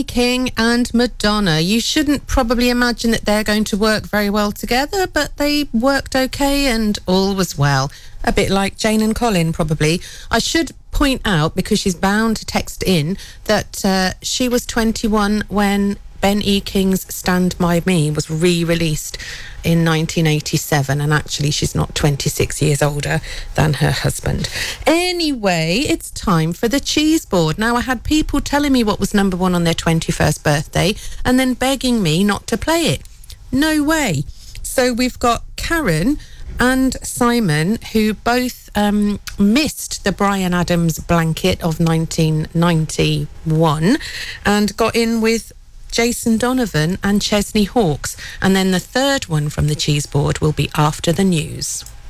King and Madonna. You shouldn't probably imagine that they're going to work very well together, but they worked okay and all was well. A bit like Jane and Colin, probably. I should point out, because she's bound to text in, that she was 21 when Ben E. King's Stand By Me was re-released in 1987, and actually she's not 26 years older than her husband. Anyway, it's time for the cheese board. Now, I had people telling me what was number one on their 21st birthday and then begging me not to play it. No way. So we've got Karen and Simon, who both missed the Bryan Adams blanket of 1991 and got in with Jason Donovan and Chesney Hawkes. And then the third one from the cheese board will be after the news.